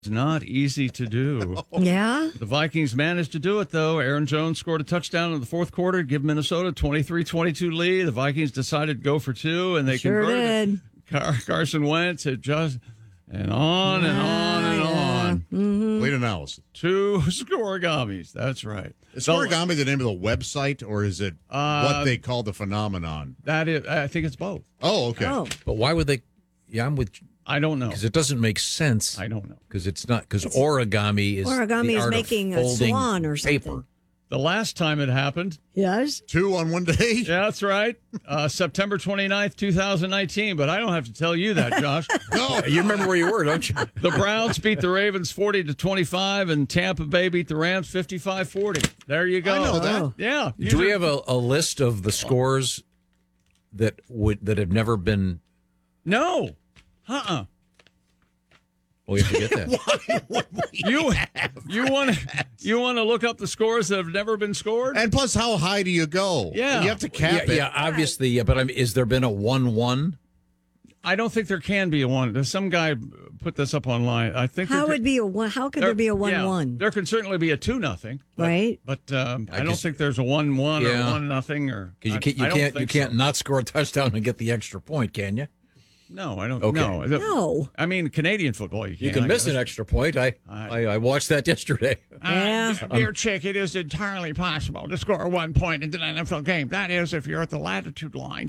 not easy to do. Yeah? The Vikings managed to do it, though. Aaron Jones scored a touchdown in the fourth quarter to give Minnesota a 23-22 lead. The Vikings decided to go for two, and they Sure converted. did. Carson Wentz had just and on and on and on. Mm-hmm. Late analysis. Two scoregamis. That's right. Is scoregami the name of the website, or is it what they call the phenomenon? That is, I think it's both. Oh, okay. Oh. But why would they? Yeah, I'm with. I don't know. Because it doesn't make sense. I don't know. Because it's not. Because origami is Origami the is art making of a folding swan or something. paper. The last time it happened. Yes? Two on one day? Yeah, that's right. September 29th, 2019. But I don't have to tell you that, Josh. No. You remember where you were, don't you? The Browns beat the Ravens 40-25, and Tampa Bay beat the Rams 55-40. There you go. I know that. Yeah. Do we have a list of the scores that have never been? No. Well, you have to get that. You want to look up the scores that have never been scored? And plus, how high do you go? Yeah. You have to cap it. Yeah, obviously. Yeah, but is there been a 1-1? I don't think there can be a one. There's some guy put this up online. I think How could there be a 1-1? There can certainly be a 2-0, right? But I don't think there's a 1-1 or 1-0 or because you can't not score a touchdown and get the extra point, can you? No, I don't. Okay. No. I mean, Canadian football, you can miss an extra point. I watched that yesterday. Yeah. Dear Chick, it is entirely possible to score 1 point in an NFL game. That is, if you're at the latitude line.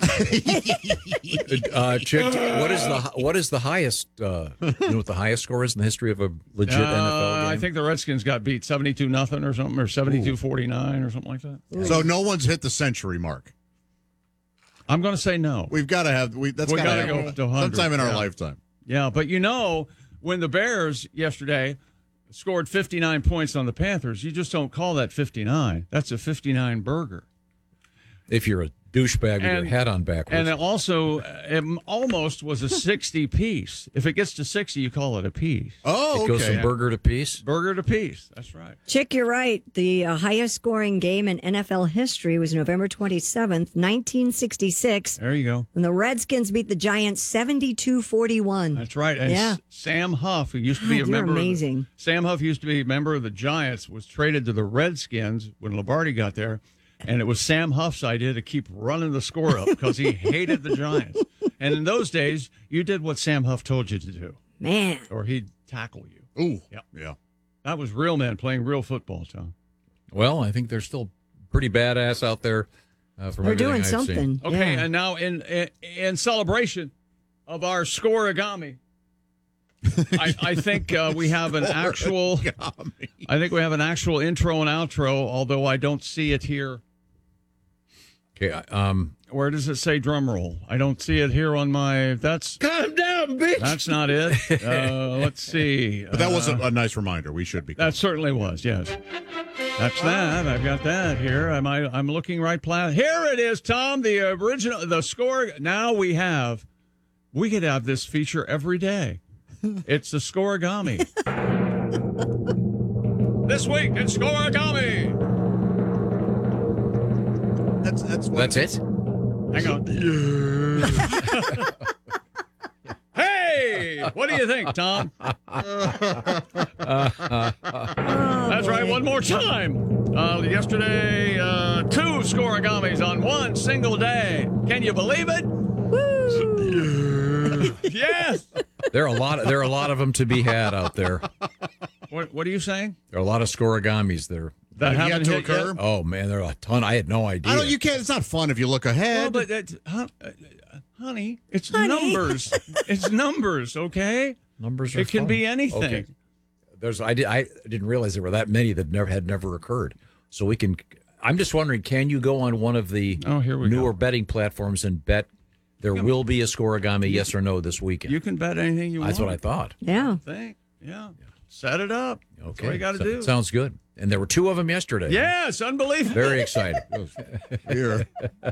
Chick, what is the highest? You know what the highest score is in the history of a legit NFL game? I think the Redskins got beat 72-0 or something, or 72-49 or something like that. So no one's hit the century mark. I'm going to say no. We've got to have. That's got to go to 100 sometime in our lifetime. Yeah, but when the Bears yesterday scored 59 points on the Panthers, you just don't call that 59. That's a 59 burger. If you're a douchebag with your hat on backwards. And also, it almost was a 60 piece. If it gets to 60, you call it a piece. Oh, okay. It goes from burger to piece? Burger to piece. That's right. Chick, you're right. The highest scoring game in NFL history was November 27th, 1966. There you go. When the Redskins beat the Giants 72-41. That's right. And yeah. Sam Huff, who used to be a member amazing. Sam Huff used to be a member of the Giants, was traded to the Redskins when Lombardi got there. And it was Sam Huff's idea to keep running the score up because he hated the Giants. And in those days, you did what Sam Huff told you to do. Man. Or he'd tackle you. Ooh. Yep. Yeah. That was real men playing real football, Tom. Well, I think they're still pretty badass out there. They're doing something. Okay, yeah. and now in celebration of our scoreagami, I think we have an actual. I think we have an actual intro and outro, although I don't see it here. Okay. Where does it say drum roll? I don't see it here on my. That's calm down, bitch. That's not it. Let's see. But that was a nice reminder. We should be. That certainly was. Yes. That's that. I've got that here. I'm looking right. Here it is, Tom. The original. The score. Now we could have this feature every day. It's the scoreagami. This week in scoreagami. That's it? Hang on. Hey, what do you think, Tom? That's right. One more time. Yesterday, 2 scoreagamis on one single day. Can you believe it? Woo! Yes. There are a lot of them to be had out there. What are you saying? There are a lot of scoreagamis there. That haven't hit occur? yet? Oh man, there are a ton. I had no idea. You can't. It's not fun if you look ahead. Well, but honey, it's numbers. It's numbers. Okay. Numbers are It can fun. be anything. Okay. I didn't had there were that many that had never occurred. So we can. I'm just wondering, can you go on one of the newer betting platforms and bet there will be a scoreagami, yes or no, this weekend? You can bet anything you want. That's what I thought. Yeah. Yeah. Set it up. Okay. That's what you got to do. Sounds good. And there were 2 of them yesterday. Yes, unbelievable. Very excited. Here.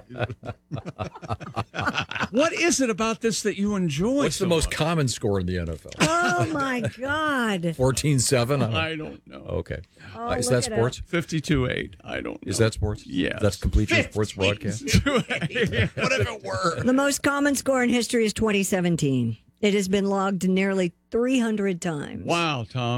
What is it about this that you enjoy? What's the most common score in the NFL? Oh, my God. 14-7? I don't know. Okay. Oh, Is look that it sports? 52-8. I don't know. Is that sports? Yes. That's complete your sports broadcast? What if it were? The most common score in history is 2017. It has been logged nearly 300 times. Wow, Tom.